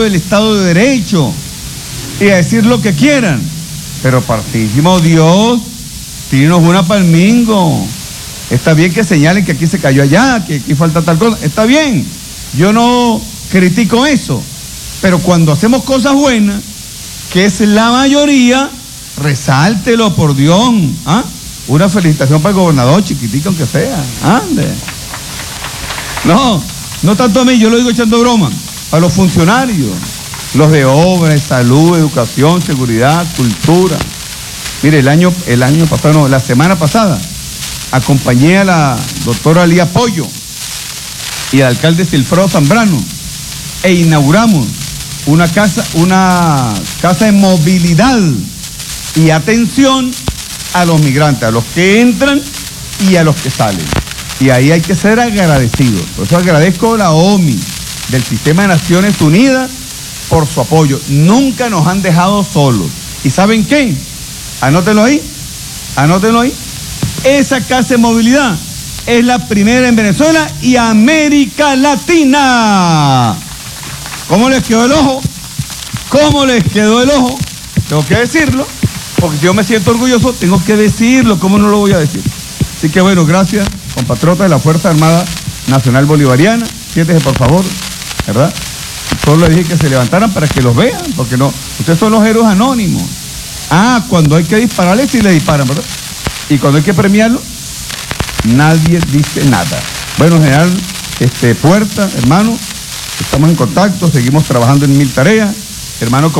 del Estado de Derecho y a decir lo que quieran. Pero partísimo Dios, tírenos una palmingo. Está bien que señalen que aquí se cayó allá, que aquí falta tal cosa. Está bien, yo no critico eso. Pero cuando hacemos cosas buenas, que es la mayoría, resáltelo, por Dios. ¿Ah? Una felicitación para el gobernador, chiquitico aunque sea. Ande. No tanto a mí, yo lo digo echando broma. A los funcionarios, los de obra, salud, educación, seguridad, cultura. Mire, la semana pasada, acompañé a la doctora Lía Pollo y al alcalde Silfredo Zambrano e inauguramos una casa de movilidad y atención a los migrantes, a los que entran y a los que salen. Y ahí hay que ser agradecidos. Por eso agradezco a la OMI del Sistema de Naciones Unidas por su apoyo. Nunca nos han dejado solos. ¿Y saben qué? Anótenlo ahí. Esa casa de movilidad es la primera en Venezuela y América Latina. ¿Cómo les quedó el ojo? Tengo que decirlo, porque si yo me siento orgulloso, tengo que decirlo. ¿Cómo no lo voy a decir? Así que bueno, gracias, compatriotas de la Fuerza Armada Nacional Bolivariana. Siéntese, por favor, ¿verdad? Solo les dije que se levantaran para que los vean, porque no, ustedes son los héroes anónimos. Cuando hay que dispararles, sí le disparan, ¿verdad? Y cuando hay que premiarlo, nadie dice nada. Bueno, general Puerta, hermano, estamos en contacto, seguimos trabajando en 1000 tareas. Hermano